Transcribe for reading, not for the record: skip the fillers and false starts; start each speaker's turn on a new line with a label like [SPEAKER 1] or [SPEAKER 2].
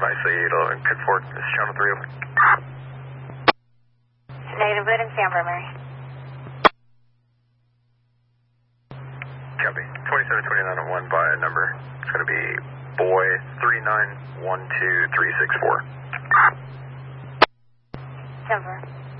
[SPEAKER 1] nicely. Good Ford. This is Channel 3 over.
[SPEAKER 2] Negative, good in Camber, Mary.
[SPEAKER 1] Copy. 2729 by a number. It's going to be boy 3912364.
[SPEAKER 2] Camber.